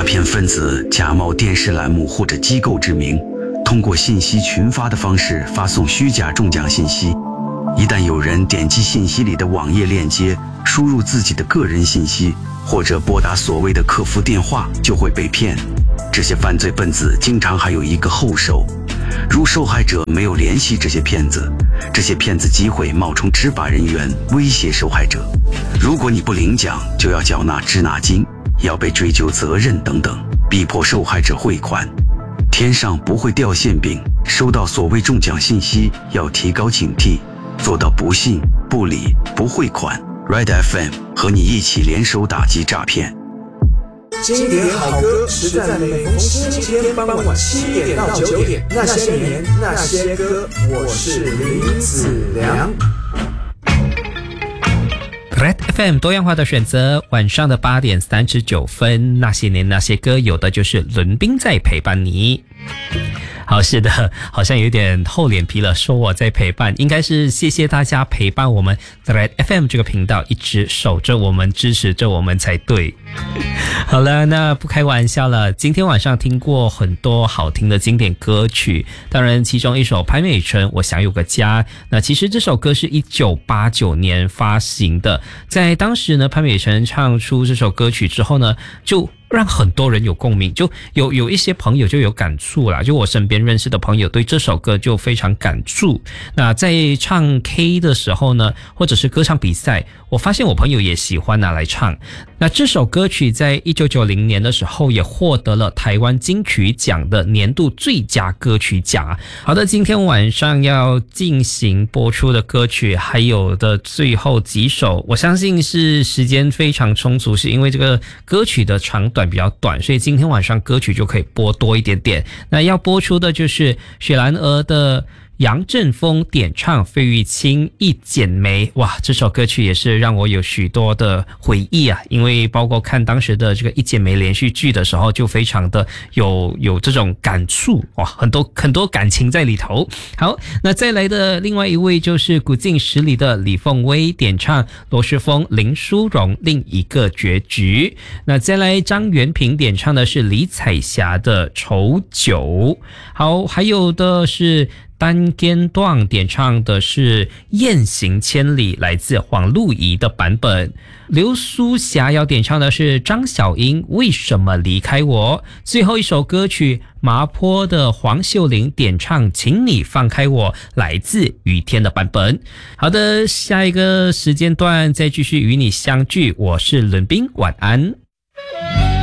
骗分子假冒电视栏目或者机构之名，通过信息群发的方式发送虚假中奖信息。一旦有人点击信息里的网页链接，输入自己的个人信息，或者拨打所谓的客服电话，就会被骗。这些犯罪分子经常还有一个后手，如受害者没有联系这些骗子，这些骗子机会冒充执法人员威胁受害者，如果你不领奖，就要缴纳滞纳金，要被追究责任等等，逼迫受害者汇款。天上不会掉馅饼，收到所谓中奖信息要提高警惕，做到不信、不理、不汇款。Red FM 和你一起联手打击诈骗。 经典好歌实在每逢星期天傍晚7点到9点，那些年那些歌，我是林子良。 Red FM 多样化的选择，晚上的8点39分，那些年那些歌，有的就是伦宾在陪伴你。好，是的，好像有点厚脸皮了，说我在陪伴，应该是谢谢大家陪伴我们 Red FM 这个频道，一直守着我们，支持着我们才对。好了，那不开玩笑了，今天晚上听过很多好听的经典歌曲，当然其中一首潘美辰《我想有个家》，那其实这首歌是1989年发行的，在当时呢，潘美辰唱出这首歌曲之后呢，就让很多人有共鸣，就有一些朋友就有感触啦，就我身边认识的朋友对这首歌就非常感触。那在唱 K 的时候呢，或者是歌唱比赛，我发现我朋友也喜欢拿来唱。那这首歌曲在1990年的时候也获得了台湾金曲奖的年度最佳歌曲奖。好的，今天晚上要进行播出的歌曲还有的最后几首，我相信是时间非常充足，是因为这个歌曲的长短比较短，所以今天晚上歌曲就可以播多一点点。那要播出的就是雪兰莪的杨振峰点唱费玉清《一剪梅》，哇，这首歌曲也是让我有许多的回忆啊，因为包括看当时的这个《一剪梅》连续剧的时候，就非常的有这种感触，哇，很多感情在里头。好，那再来的另外一位就是古晋10里的李凤薇点唱罗时丰、林淑荣另一个结局。那再来张元平点唱的是李彩霞的《丑酒》。好，还有的是单间段点唱的是《雁行千里》，来自黄露仪的版本。刘苏霞要点唱的是张小英《为什么离开我》。最后一首歌曲麻坡的黄秀玲点唱《请你放开我》，来自雨天的版本。好的，下一个时间段再继续与你相聚，我是伦宾，晚安。